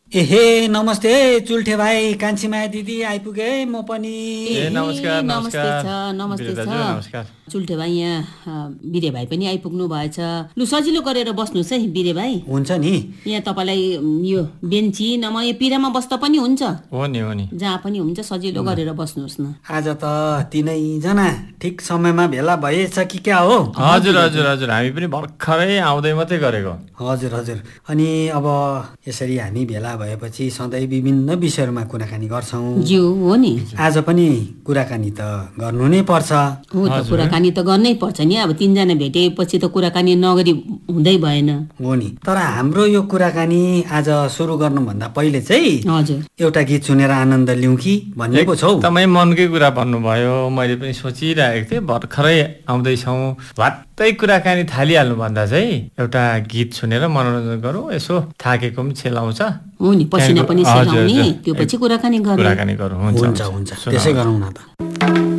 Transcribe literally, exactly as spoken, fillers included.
एहे नमस्ते चुल्ठे भाइ कान्छीमाया दिदी आइपुगे म पनि। ए नमस्कार नमस्ते नमस्कार छ नमस्ते बिरे दाजु, छ नमस्कार। चुल्ठे भाइ यहाँ बिरे भाइ पनि आइपुग्नु भएछ। लु सजिलो गरेर बस्नुहोस् है बिरे भाइ। हुन्छ नि। यहाँ तपाईँलाई यो बेन्ची नभए यो पिरामा बस्दा पनि हुन्छ, हो नि हो नि जहाँ पनि हुन्छ, सजिलो गरेर बस्नुहोस् न। आज त तिनैजना ठिक समयमा भेला भएछ कि क्या हो? हजुर हजुर हजुर हामी पनि भर्खरै आउँदै मात्रै गरेको। हजुर हजुर। अनि अब यसरी हामी भेला भएपछि सधैँ विभिन्न विषयहरूमा कुराकानी गर्छौँ। ज्यू हो नि। आज पनि कुराकानी त गर्नु नै पर्छ। हो त कुराकानी त गर्नै पर्छ नि। अब तिनजना भेटेपछि त कुराकानी नगरी हुँदै भएन। हो नि। तर हाम्रो यो कुराकानी आज सुरु गर्नुभन्दा पहिले चाहिँ हजुर एउटा गीत सुनेर आनन्द लिउँ कि भन्ने पो छौ। एकदमै मनकै कुरा भन्नुभयो। मैले पनि सोचिरहेको थिएँ भर्खरै आउँदैछौँ, भत्तै कुराकानी थालिहाल्नु भन्दा चाहिँ एउटा गीत सुनेर मनोरञ्जन गरौँ, यसो थाकेको पनि छेलाउँछ। हो नि, पसिना पनि हजुर, सेलाउने, हजुर। त्यो पछि कुराकानी गरौँ। कुराकानी गरौँ। हुन्छ हुन्छ हुन्छ त्यसै गरौँ न त।